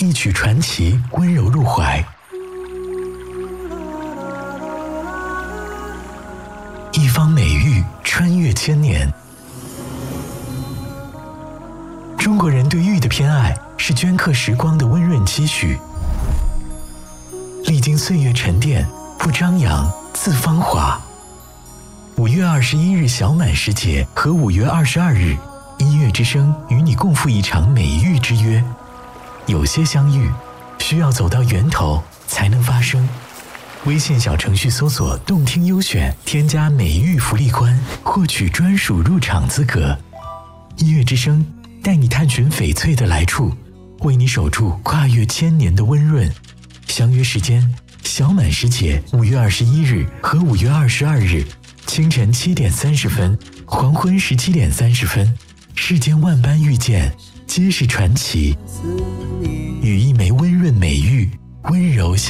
一曲传奇，温柔入怀。一方美玉穿越千年。中国人对玉的偏爱是镌刻时光的温润期许，历经岁月沉淀，不张扬自芳华。5月21日小满时节和5月22日，音乐之声与你共赴一场美玉之约。有些相遇，需要走到源头才能发生。微信小程序搜索“动听优选”，添加美玉福利宽，获取专属入场资格。音乐之声带你探寻翡翠的来处，为你守住跨越千年的温润。相约时间：小满时节5月21日和5月22日，清晨7点30分，黄昏17点30分。世间万般遇见，皆是传奇。与一枚温润美玉温柔相